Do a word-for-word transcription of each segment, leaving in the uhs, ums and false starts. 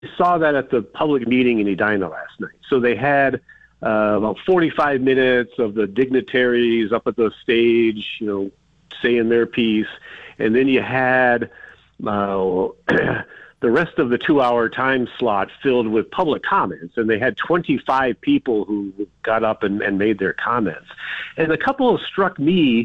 saw that at the public meeting in Edina last night. So they had uh, about forty-five minutes of the dignitaries up at the stage, you know, saying their piece. And then you had uh, the rest of the two-hour time slot filled with public comments. And they had twenty-five people who got up and, and made their comments. And a couple struck me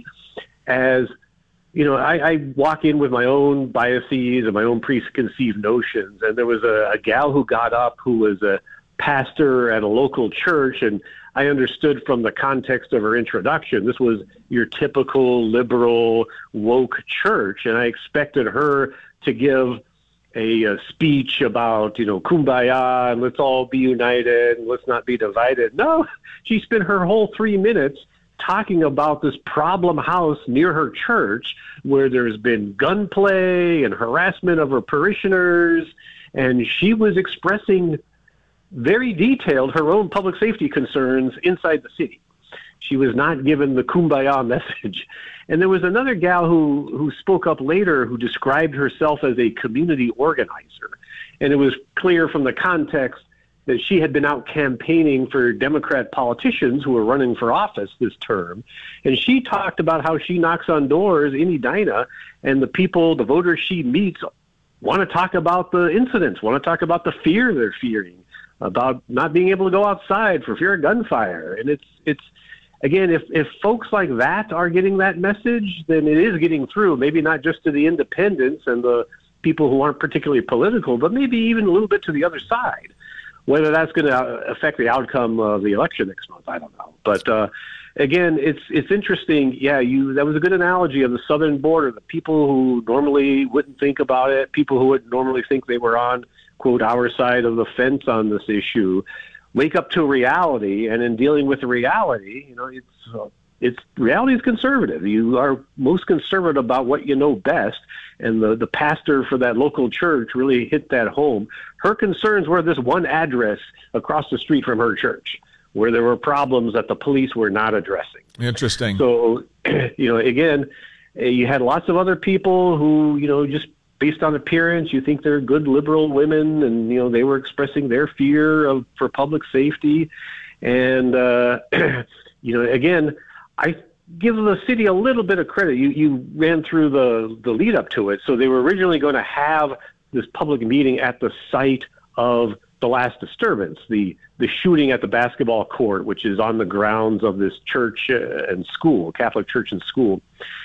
as, you know, I, I walk in with my own biases and my own preconceived notions. And there was a, a gal who got up who was a pastor at a local church, and I understood from the context of her introduction, this was your typical liberal, woke church, and I expected her to give a, a speech about, you know, kumbaya, and let's all be united, and let's not be divided. No, she spent her whole three minutes talking about this problem house near her church where there's been gunplay and harassment of her parishioners, and she was expressing very detailed her own public safety concerns inside the city. She was not given the kumbaya message. And there was another gal who, who spoke up later who described herself as a community organizer. And it was clear from the context that she had been out campaigning for Democrat politicians who were running for office this term. And she talked about how she knocks on doors in Edina, and the people, the voters she meets, want to talk about the incidents, want to talk about the fear they're fearing, about not being able to go outside for fear of gunfire. And it's, it's again, if, if folks like that are getting that message, then it is getting through, maybe not just to the independents and the people who aren't particularly political, but maybe even a little bit to the other side. Whether that's going to affect the outcome of the election next month, I don't know. But uh, again, it's it's interesting. Yeah, you that was a good analogy of the southern border. The people who normally wouldn't think about it, people who would normally think they were on, quote, our side of the fence on this issue, wake up to reality. And in dealing with the reality, you know, it's uh, it's reality is conservative. You are most conservative about what you know best. And the, the pastor for that local church really hit that home. Her concerns were this one address across the street from her church where there were problems that the police were not addressing. Interesting. So, you know, again, you had lots of other people who, you know, just based on appearance, you think they're good liberal women, and, you know, they were expressing their fear of for public safety. And, uh, you know, again, I give the city a little bit of credit. You you ran through the, the lead up to it. So they were originally going to have this public meeting at the site of the last disturbance, the, the shooting at the basketball court, which is on the grounds of this church and school, Catholic church and school.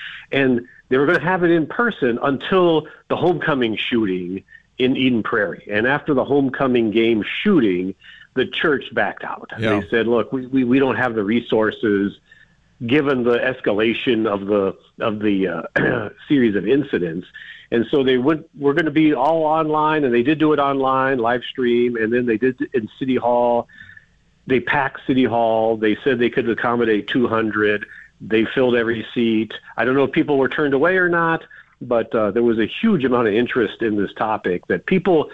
And they were going to have it in person until the homecoming shooting in Eden Prairie. And after the homecoming game shooting, the church backed out. Yeah. They said, look, we, we, we don't have the resources given the escalation of the of the uh, series of incidents. And so they went, we're going to be all online, and they did do it online, live stream, and then they did it in City Hall. They packed City Hall. They said they could accommodate two hundred. They filled every seat. I don't know if people were turned away or not, but uh, there was a huge amount of interest in this topic that people,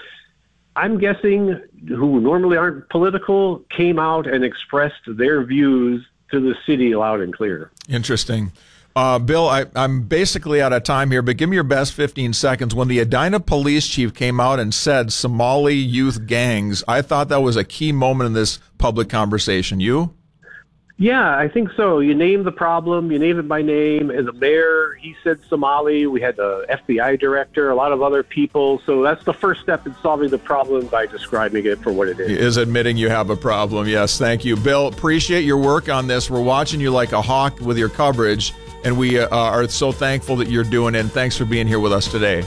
I'm guessing, who normally aren't political, came out and expressed their views to the city loud and clear. Interesting. Uh, Bill, I, I'm basically out of time here, but give me your best fifteen seconds. When the Edina police chief came out and said Somali youth gangs, I thought that was a key moment in this public conversation. You? Yeah, I think so. You name the problem, you name it by name. As a mayor, he said Somali. We had the F B I director, a lot of other people. So that's the first step in solving the problem by describing it for what it is. He is admitting you have a problem. Yes, thank you. Bill, appreciate your work on this. We're watching you like a hawk with your coverage, and we uh, are so thankful that you're doing it. And thanks for being here with us today.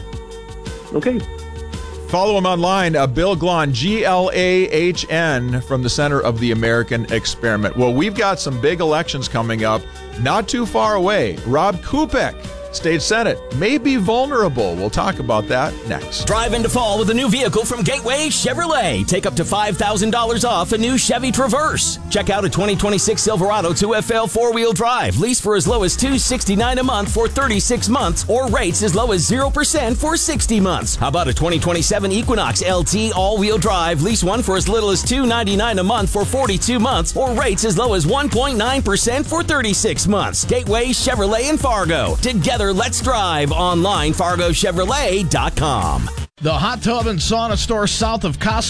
Okay. Follow him online, uh, Bill Glahn, G L A H N, from the Center of the American Experiment. Well, we've got some big elections coming up, not too far away. Rob Kupek, State Senate, may be vulnerable. We'll talk about that next. Drive into fall with a new vehicle from Gateway Chevrolet. Take up to five thousand dollars off a new Chevy Traverse. Check out a twenty twenty-six Silverado two F L four-wheel drive. Lease for as low as two hundred sixty-nine dollars a month for thirty-six months, or rates as low as zero percent for sixty months. How about a twenty twenty-seven Equinox L T all-wheel drive? Lease one for as little as two hundred ninety-nine dollars a month for forty-two months, or rates as low as one point nine percent for thirty-six months. Gateway Chevrolet in Fargo. Together, let's drive. Online, fargo chevrolet dot com. The hot tub and sauna store south of Costco